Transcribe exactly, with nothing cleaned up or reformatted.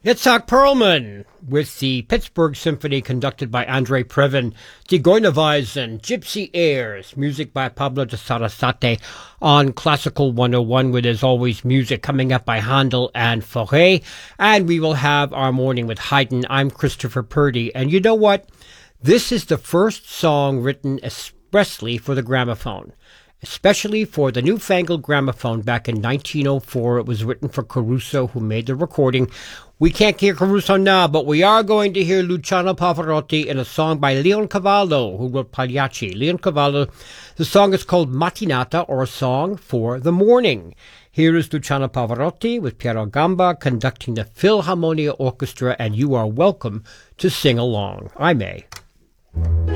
Itzhak Perlman with the Pittsburgh Symphony conducted by Andrei Previn, Die Goineweisen, Gypsy Airs, music by Pablo de Sarasate on Classical one oh one, with, as always, music coming up by Handel and Fauré. And we will have our morning with Haydn. I'm Christopher Purdy. And you know what? This is the first song written expressly for the gramophone, especially for the newfangled gramophone back in nineteen oh four. It was written for Caruso, who made the recording. We can't hear Caruso now, but we are going to hear Luciano Pavarotti in a song by Leoncavallo, who wrote Pagliacci. Leoncavallo, the song is called Mattinata, or a song for the morning. Here is Luciano Pavarotti with Piero Gamba conducting the Philharmonia Orchestra, and you are welcome to sing along. I may.